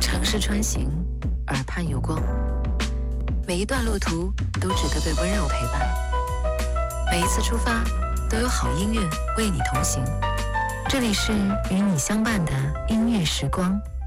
城市穿行，耳畔有光，每一段路途都值得被温柔陪伴，每一次出发都有好音乐为你同行。这里是与你相伴的音乐时光。